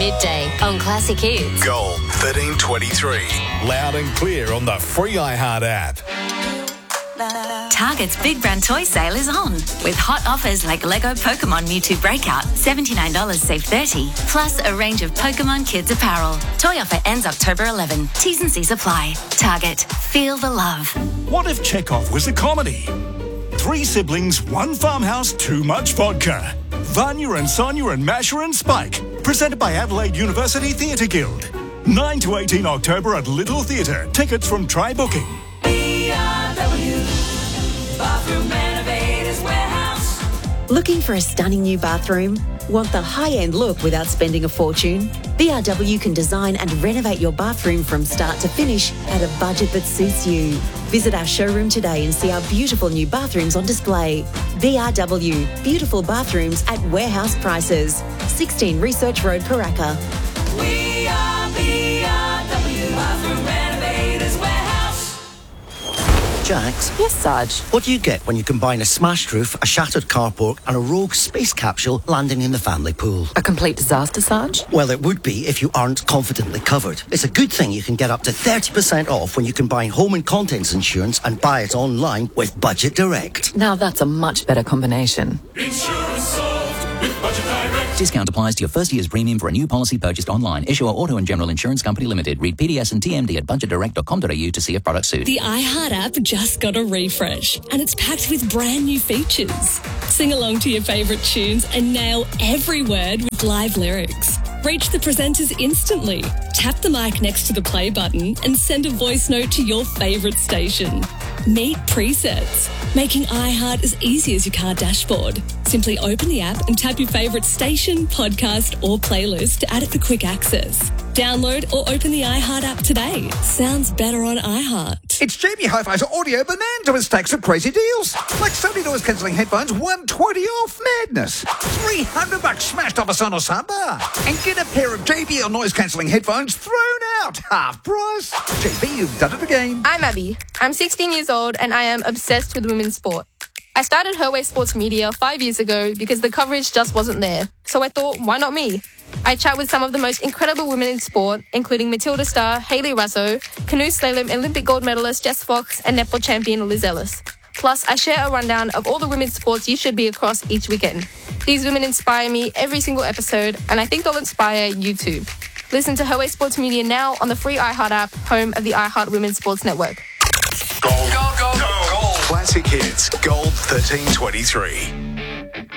midday on Classic Hits. Gold 1323. Loud and clear on the free iHeart app. Target's Big Brand Toy Sale is on, with hot offers like Lego Pokemon Mewtwo Breakout, $79 save $30, plus a range of Pokemon Kids apparel. Toy offer ends October 11. T's and C's apply. Target. Feel the love. What if Chekhov was a comedy? 3 siblings, 1 farmhouse, too much vodka. Vanya and Sonia and Masha and Spike. Presented by Adelaide University Theatre Guild. 9 to 18 October at Little Theatre. Tickets from Try Booking. Bathroom Renovators Warehouse. Looking for a stunning new bathroom? Want the high-end look without spending a fortune? BRW can design and renovate your bathroom from start to finish at a budget that suits you. Visit our showroom today and see our beautiful new bathrooms on display. BRW, beautiful bathrooms at warehouse prices. 16 Research Road, Paraka. We are BRW Bathroom Renovators Warehouse. Jax? Yes, Sarge? What do you get when you combine a smashed roof, a shattered carport and a rogue space capsule landing in the family pool? A complete disaster, Sarge? Well, it would be if you aren't confidently covered. It's a good thing you can get up to 30% off when you combine home and contents insurance and buy it online with Budget Direct. Now that's a much better combination. Insurance solved with Budget Direct. Discount applies to your first year's premium for a new policy purchased online. Issuer Auto and General Insurance Company Limited. Read PDS and TMD at budgetdirect.com.au to see if product suit. The iHeart app just got a refresh and it's packed with brand new features. Sing along to your favourite tunes and nail every word with live lyrics. Reach the presenters instantly. Tap the mic next to the play button and send a voice note to your favourite station. Meet presets, making iHeart as easy as your car dashboard. Simply open the app and tap your favourite station, podcast or playlist to add it for quick access. Download or open the iHeart app today. Sounds better on iHeart. It's Jamie Hi-Fi's Audio Bonanza with stacks of crazy deals. Like Sony noise cancelling headphones, $120 off. Madness. $300 smashed off a Sonos soundbar. And get a pair of JBL noise cancelling headphones thrown out. Half price. JB, you've done it again. I'm Abby. I'm 16 years old and I am obsessed with women's sport. I started Her Way Sports Media 5 years ago because the coverage just wasn't there. So I thought, why not me? I chat with some of the most incredible women in sport, including Matilda Starr, Hayley Raso, canoe slalom Olympic gold medalist Jess Fox, and netball champion Liz Ellis. Plus, I share a rundown of all the women's sports you should be across each weekend. These women inspire me every single episode, and I think they'll inspire you too. Listen to Her Way Sports Media now on the free iHeart app, home of the iHeart Women's Sports Network. Gold. Gold. Gold. Gold. Classic Hits. Gold 1323.